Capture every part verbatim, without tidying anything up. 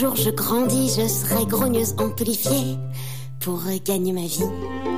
jour je grandis, je serai grogneuse amplifiée pour gagner ma vie.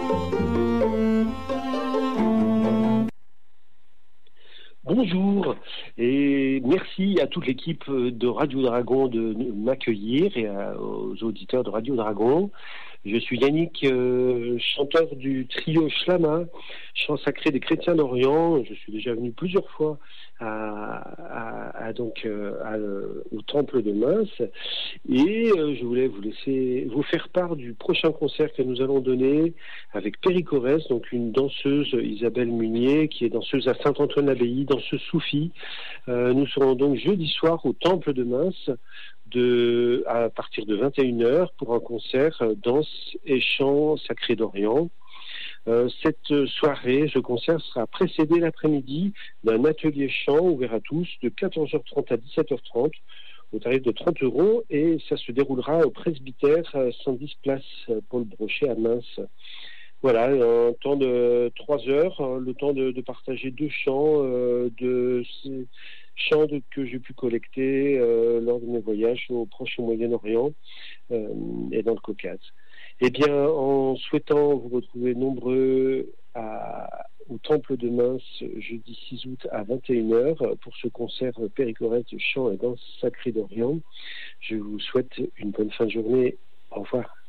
Bonjour et merci à toute l'équipe de Radio Dragon de m'accueillir et à, aux auditeurs de Radio Dragon. Je suis Yannick, euh, chanteur du trio Shlama, chant sacré des chrétiens d'Orient. Je suis déjà venu plusieurs fois à, à, à donc euh, à, euh, au temple de Mins et euh, je voulais vous laisser vous faire part du prochain concert que nous allons donner avec Péricorès, donc une danseuse, Isabelle Munier, qui est danseuse à Saint-Antoine-l'Abbaye, danseuse soufie. Euh, nous serons donc jeudi soir au temple de Mins de, à partir de vingt et une heures pour un concert euh, danse et chant sacré d'Orient. Euh, cette soirée, ce concert sera précédé l'après-midi d'un atelier chant ouvert à tous de quatorze heures trente à dix-sept heures trente au tarif de trente euros et ça se déroulera au presbytère cent dix place Paul Brochet à Mins. Voilà, un temps de trois heures, le temps de, de partager deux chants, euh, de ces chants de, que j'ai pu collecter euh, lors de mes voyages au Proche et au Moyen-Orient euh, et dans le Caucase. Eh bien, en souhaitant vous retrouver nombreux à, au Temple de Mins jeudi six août à vingt et une heures pour ce concert Péricorès de chant et danse sacrée d'Orient, je vous souhaite une bonne fin de journée. Au revoir.